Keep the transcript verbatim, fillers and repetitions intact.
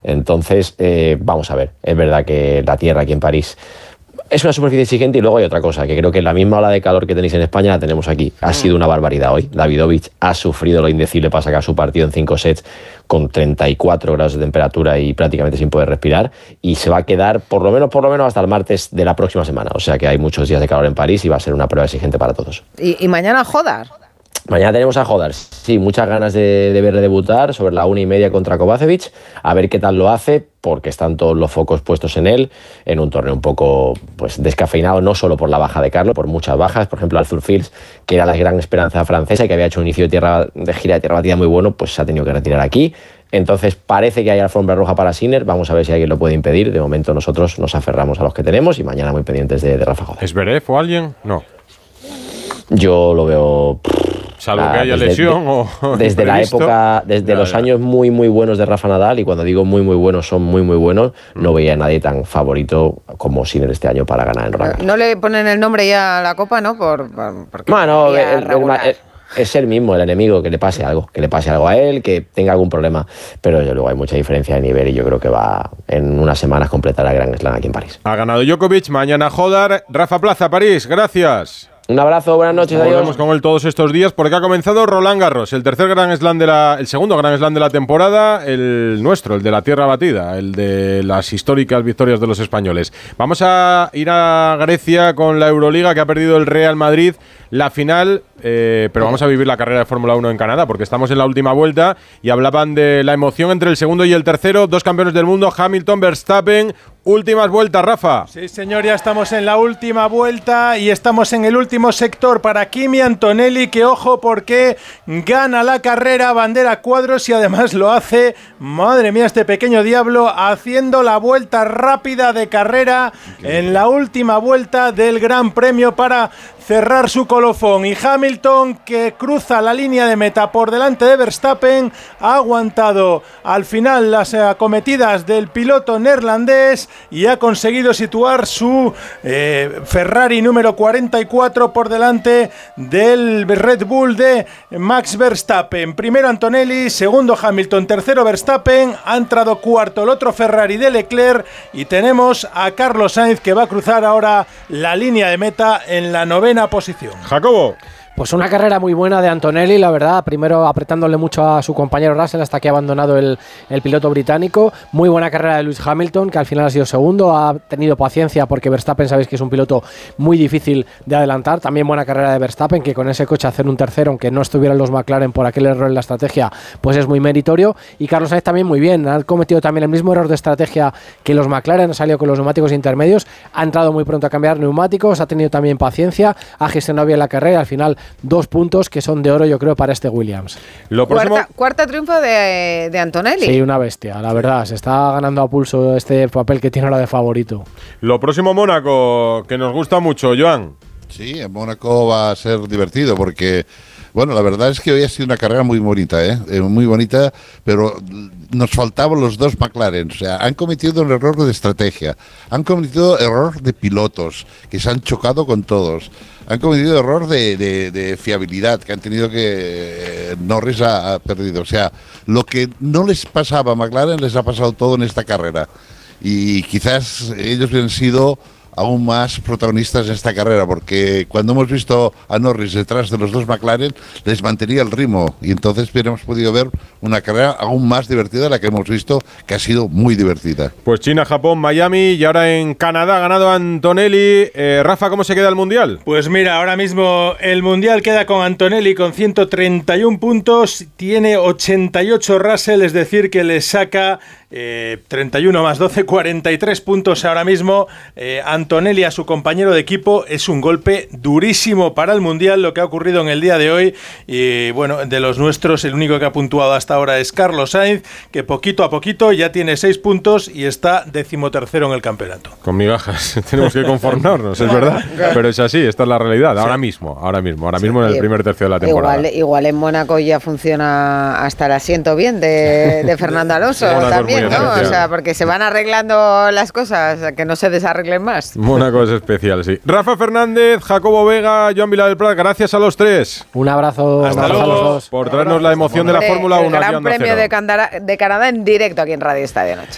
Entonces, eh, vamos a ver, es verdad que la tierra aquí en París es una superficie exigente y luego hay otra cosa, que creo que la misma ola de calor que tenéis en España la tenemos aquí. Ha sido una barbaridad hoy. Davidovich ha sufrido lo indecible para sacar su partido en cinco sets con treinta y cuatro grados de temperatura y prácticamente sin poder respirar, y se va a quedar por lo menos, por lo menos hasta el martes de la próxima semana. O sea que hay muchos días de calor en París y va a ser una prueba exigente para todos. ¿Y, y mañana Hodar? Mañana tenemos a Hodar, sí, muchas ganas de, de verle debutar sobre la una y media contra Kovacevic, a ver qué tal lo hace, porque están todos los focos puestos en él, en un torneo un poco pues descafeinado, no solo por la baja de Carlos, por muchas bajas, por ejemplo Arthur Fils, que era la gran esperanza francesa y que había hecho un inicio de, tierra, de gira de tierra batida muy bueno, pues se ha tenido que retirar aquí. Entonces parece que hay alfombra roja para Sinner, vamos a ver si alguien lo puede impedir. De momento nosotros nos aferramos a los que tenemos y mañana muy pendientes de, de Rafa Hodar. ¿Es Zverev o alguien? No. Yo lo veo... Salvo la, que haya desde, lesión de, o desde la época, desde ya, los ya. años muy muy buenos de Rafa Nadal, y cuando digo muy muy buenos son muy muy buenos, mm. no veía a nadie tan favorito como Sinner este año para ganar en Roland Garros. No le ponen el nombre ya a la copa, ¿no? Por, por bueno, el, el, el, es el mismo, el enemigo, que le pase algo, que le pase algo a él, que tenga algún problema, pero desde luego hay mucha diferencia de nivel y yo creo que va en unas semanas completar el Grand Slam aquí en París. Ha ganado Djokovic, mañana Hodar. Rafa Plaza, París, gracias. Un abrazo, buenas noches, adiós. Volvemos con él todos estos días porque ha comenzado Roland Garros, el tercer Grand Slam de la, el segundo Grand Slam de la temporada, el nuestro, el de la tierra batida, el de las históricas victorias de los españoles. Vamos a ir a Grecia con la Euroliga, que ha perdido el Real Madrid la final, eh, pero vamos a vivir la carrera de Fórmula uno en Canadá porque estamos en la última vuelta y hablaban de la emoción entre el segundo y el tercero, dos campeones del mundo, Hamilton, Verstappen. Últimas vueltas, Rafa. Sí, señor, ya estamos en la última vuelta y estamos en el último sector para Kimi Antonelli, que ojo porque gana la carrera, bandera cuadros, y además lo hace, madre mía, este pequeño diablo, haciendo la vuelta rápida de carrera en la última vuelta del Gran Premio para cerrar su colofón. Y Hamilton, que cruza la línea de meta por delante de Verstappen, ha aguantado al final las acometidas del piloto neerlandés y ha conseguido situar su eh, Ferrari número cuarenta y cuatro por delante del Red Bull de Max Verstappen. Primero Antonelli, segundo Hamilton, tercero Verstappen, ha entrado cuarto el otro Ferrari de Leclerc y tenemos a Carlos Sainz, que va a cruzar ahora la línea de meta en la novena posición. Jacobo. Pues una carrera muy buena de Antonelli, la verdad, primero apretándole mucho a su compañero Russell hasta que ha abandonado el, el piloto británico. Muy buena carrera de Lewis Hamilton, que al final ha sido segundo, ha tenido paciencia porque Verstappen sabéis que es un piloto muy difícil de adelantar. También buena carrera de Verstappen, que con ese coche hacer un tercero, aunque no estuvieran los McLaren por aquel error en la estrategia, pues es muy meritorio. Y Carlos Sainz también muy bien, ha cometido también el mismo error de estrategia que los McLaren, ha salido con los neumáticos intermedios, ha entrado muy pronto a cambiar neumáticos, ha tenido también paciencia, ha gestionado bien la carrera y al final dos puntos que son de oro, yo creo, para este Williams. Lo próximo... cuarta, cuarta triunfo de, de Antonelli. Sí, una bestia, la verdad. Se está ganando a pulso este papel que tiene ahora de favorito. Lo próximo, Mónaco, que nos gusta mucho, Joan. Sí, en Mónaco va a ser divertido porque, bueno, la verdad es que hoy ha sido una carrera muy bonita, ¿eh? Eh, muy bonita, pero nos faltaban los dos McLaren. O sea, han cometido un error de estrategia, han cometido error de pilotos, que se han chocado con todos, han cometido error de, de, de fiabilidad, que han tenido que... Eh, Norris ha, ha perdido. O sea, lo que no les pasaba a McLaren les ha pasado todo en esta carrera. Y quizás ellos han sido aún más protagonistas en esta carrera, porque cuando hemos visto a Norris detrás de los dos McLaren, les mantenía el ritmo, y entonces hubiéramos podido ver una carrera aún más divertida de la que hemos visto, que ha sido muy divertida. Pues China, Japón, Miami, y ahora en Canadá ha ganado Antonelli. Eh, Rafa, ¿cómo se queda el Mundial? Pues mira, ahora mismo el Mundial queda con Antonelli con ciento treinta y uno puntos, tiene ochenta y ocho Russell, es decir, que le saca eh, treinta y uno más doce, cuarenta y tres puntos ahora mismo. eh, Antonelli a su compañero de equipo. Es un golpe durísimo para el Mundial lo que ha ocurrido en el día de hoy, y bueno, de los nuestros el único que ha puntuado hasta ahora es Carlos Sainz, que poquito a poquito ya tiene seis puntos y está decimotercero en el campeonato. Con migajas, tenemos que conformarnos, es verdad, pero es así, esta es la realidad, ahora mismo, ahora mismo, ahora mismo en el primer tercio de la temporada. Igual, igual en Mónaco ya funciona hasta el asiento bien de, de Fernando Alonso también, ¿no? O sea, porque se van arreglando las cosas, que no se desarreglen más. Mónaco es especial, sí. Rafa Fernández, Jacobo Vega, Joan Vilar del Prat, gracias a los tres. Un abrazo. Hasta luego. a los dos. Por traernos la emoción de la Fórmula uno. El Gran Premio de Canadá en directo aquí en Radio Estadio Noche.